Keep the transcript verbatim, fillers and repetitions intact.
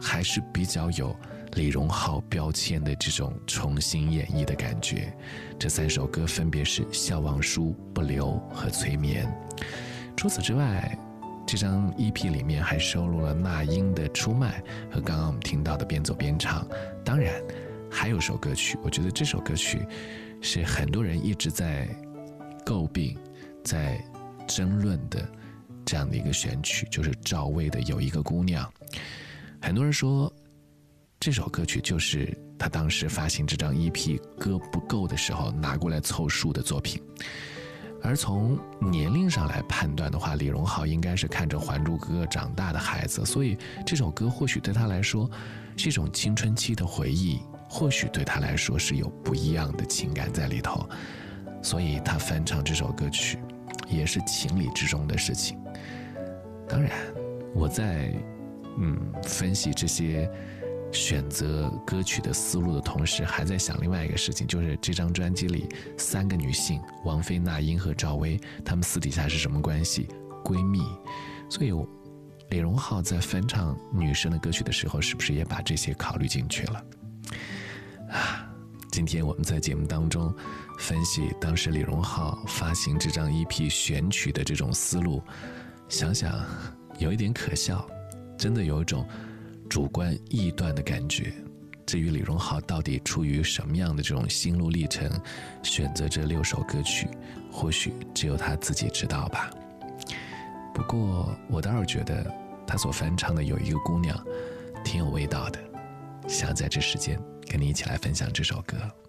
还是比较有李荣浩标签的这种重新演绎的感觉。这三首歌分别是《笑忘书》、《不留》和《催眠》。除此之外，这张 E P 里面还收录了那英的《出卖》和刚刚我们听到的《边走边唱》。当然还有首歌曲，我觉得这首歌曲是很多人一直在诟病在争论的这样的一个选曲，就是赵薇的《有一个姑娘》。很多人说这首歌曲就是他当时发行这张 E P 歌不够的时候拿过来凑数的作品。而从年龄上来判断的话，李荣浩应该是看着《还珠格格》长大的孩子，所以这首歌或许对他来说是一种青春期的回忆，或许对他来说是有不一样的情感在里头，所以他翻唱这首歌曲也是情理之中的事情。当然我在嗯分析这些选择歌曲的思路的同时，还在想另外一个事情，就是这张专辑里三个女性，王菲、那英和赵薇，她们私底下是什么关系？闺蜜。所以李荣浩在翻唱女生的歌曲的时候，是不是也把这些考虑进去了啊？今天我们在节目当中分析当时李荣浩发行这张 E P 选曲的这种思路，想想有一点可笑，真的有一种主观臆断的感觉。至于李荣浩到底出于什么样的这种心路历程选择这六首歌曲，或许只有他自己知道吧。不过我倒是觉得他所翻唱的《有一个姑娘》挺有味道的，想在这时间跟你一起来分享这首歌。